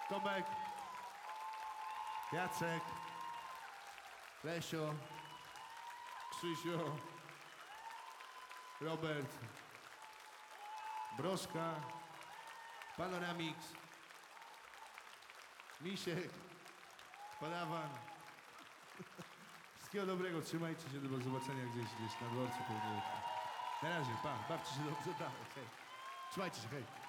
Tomek, Jacek, Lesio, Krzysiu, Robert, Broszka, Panoramix, Misiek, Padawan. Wszystkiego dobrego, trzymajcie się, do zobaczenia gdzieś na dworcu pewnie. Na razie, pa, bawcie się dobrze, tak, hej. Trzymajcie się, hej.